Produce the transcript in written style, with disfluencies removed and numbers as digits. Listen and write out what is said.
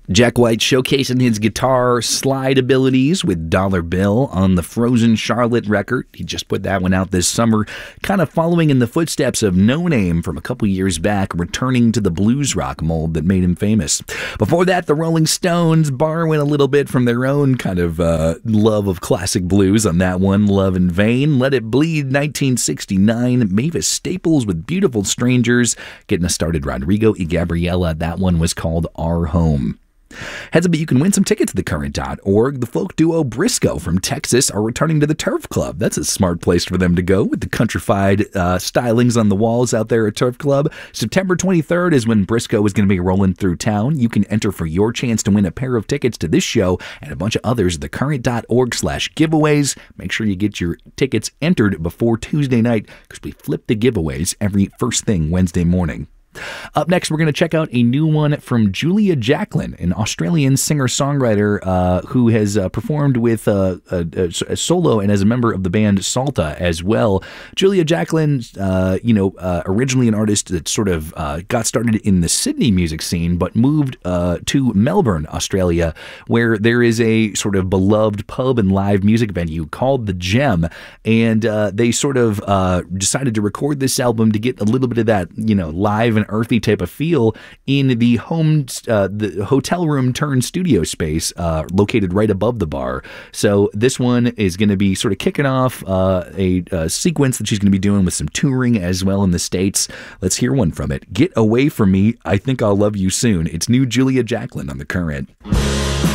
Jack White showcasing his guitar slide abilities with Dollar Bill on the Frozen Charlotte record. He just put that one out this summer, kind of following in the footsteps of No Name from a couple years back, returning to the blues rock mold that made him famous. Before that, the Rolling Stones, borrowing a little bit from their own kind of love of classic blues on that one, Love in Vain. Let It Bleed, 1969. Mavis Staples with Beautiful Strangers. Getting us started, Rodrigo y Gabriela. That one was called Our Home. Heads up, you can win some tickets at thecurrent.org. The folk duo Briscoe from Texas are returning to the Turf Club. That's a smart place for them to go with the countrified stylings on the walls out there at Turf Club. September 23rd is when Briscoe is going to be rolling through town. You can enter for your chance to win a pair of tickets to this show and a bunch of others at thecurrent.org/giveaways. Make sure you get your tickets entered before Tuesday night because we flip the giveaways every first thing Wednesday morning. Up next, we're going to check out a new one from Julia Jacklin, an Australian singer-songwriter who has performed with a solo and as a member of the band Salta as well. Julia Jacklin, originally an artist that sort of got started in the Sydney music scene, but moved to Melbourne, Australia, where there is a sort of beloved pub and live music venue called The Gem, and they sort of decided to record this album to get a little bit of that, live and earthy type of feel in the hotel room turned studio space located right above the bar. So this one is going to be sort of kicking off a sequence that she's going to be doing with some touring as well in the States. Let's hear one from it. Get Away From Me, I Think I'll Love You Soon. It's new Julia Jacklin on The Current.